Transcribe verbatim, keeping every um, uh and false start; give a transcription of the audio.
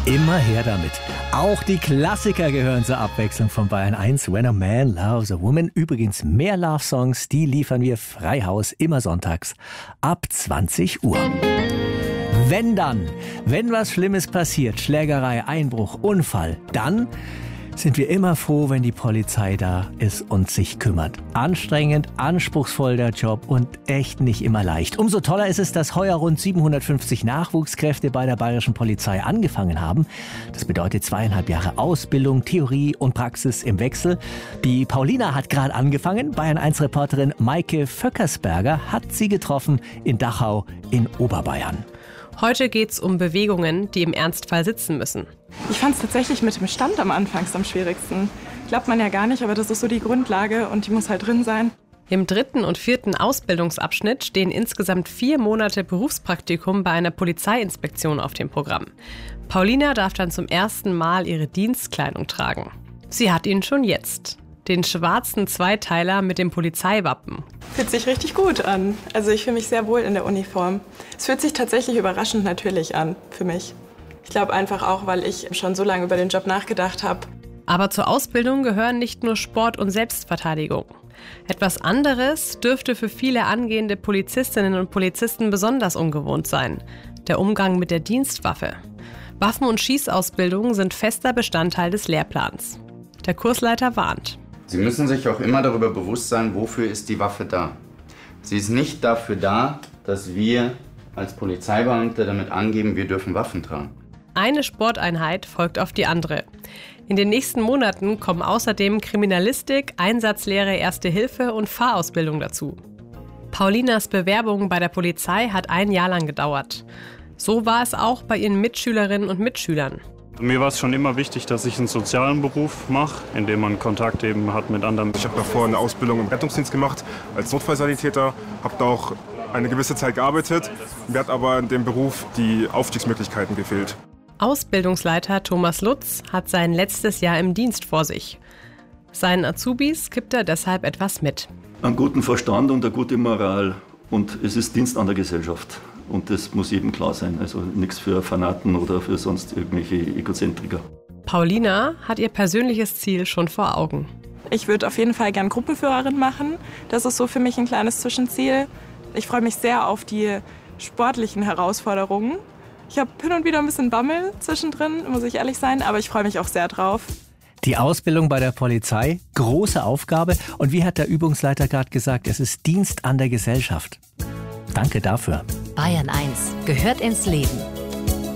Immer her damit. Auch die Klassiker gehören zur Abwechslung von Bayern eins. When a Man Loves a Woman. Übrigens mehr Love-Songs, die liefern wir frei Haus immer sonntags ab zwanzig Uhr. Wenn dann, wenn was Schlimmes passiert, Schlägerei, Einbruch, Unfall, dann sind wir immer froh, wenn die Polizei da ist und sich kümmert. Anstrengend, anspruchsvoll der Job und echt nicht immer leicht. Umso toller ist es, dass heuer rund siebenhundertfünfzig Nachwuchskräfte bei der Bayerischen Polizei angefangen haben. Das bedeutet zweieinhalb Jahre Ausbildung, Theorie und Praxis im Wechsel. Die Paulina hat gerade angefangen. Bayern eins Reporterin Maike Vöckersberger hat sie getroffen in Dachau in Oberbayern. Heute geht's um Bewegungen, die im Ernstfall sitzen müssen. Ich fand es tatsächlich mit dem Stand am Anfang am schwierigsten. Glaubt man ja gar nicht, aber das ist so die Grundlage und die muss halt drin sein. Im dritten und vierten Ausbildungsabschnitt stehen insgesamt vier Monate Berufspraktikum bei einer Polizeiinspektion auf dem Programm. Paulina darf dann zum ersten Mal ihre Dienstkleidung tragen. Sie hat ihn schon jetzt. Den schwarzen Zweiteiler mit dem Polizeiwappen. Fühlt sich richtig gut an. Also ich fühle mich sehr wohl in der Uniform. Es fühlt sich tatsächlich überraschend natürlich an für mich. Ich glaube einfach auch, weil ich schon so lange über den Job nachgedacht habe. Aber zur Ausbildung gehören nicht nur Sport und Selbstverteidigung. Etwas anderes dürfte für viele angehende Polizistinnen und Polizisten besonders ungewohnt sein: der Umgang mit der Dienstwaffe. Waffen- und Schießausbildungen sind fester Bestandteil des Lehrplans. Der Kursleiter warnt. Sie müssen sich auch immer darüber bewusst sein, wofür ist die Waffe da. Sie ist nicht dafür da, dass wir als Polizeibeamte damit angeben, wir dürfen Waffen tragen. Eine Sporteinheit folgt auf die andere. In den nächsten Monaten kommen außerdem Kriminalistik, Einsatzlehre, Erste Hilfe und Fahrausbildung dazu. Paulinas Bewerbung bei der Polizei hat ein Jahr lang gedauert. So war es auch bei ihren Mitschülerinnen und Mitschülern. Mir war es schon immer wichtig, dass ich einen sozialen Beruf mache, in dem man Kontakt eben hat mit anderen. Ich habe davor eine Ausbildung im Rettungsdienst gemacht als Notfallsanitäter, habe da auch eine gewisse Zeit gearbeitet. Mir hat aber in dem Beruf die Aufstiegsmöglichkeiten gefehlt. Ausbildungsleiter Thomas Lutz hat sein letztes Jahr im Dienst vor sich. Seinen Azubis gibt er deshalb etwas mit. Einen guten Verstand und eine gute Moral. Und es ist Dienst an der Gesellschaft. Und das muss jedem klar sein. Also nichts für Fanaten oder für sonst irgendwelche Egozentriker. Paulina hat ihr persönliches Ziel schon vor Augen. Ich würde auf jeden Fall gern Gruppenführerin machen. Das ist so für mich ein kleines Zwischenziel. Ich freue mich sehr auf die sportlichen Herausforderungen. Ich habe hin und wieder ein bisschen Bammel zwischendrin, muss ich ehrlich sein, aber ich freue mich auch sehr drauf. Die Ausbildung bei der Polizei, große Aufgabe. Und wie hat der Übungsleiter gerade gesagt, es ist Dienst an der Gesellschaft. Danke dafür. Bayern eins gehört ins Leben.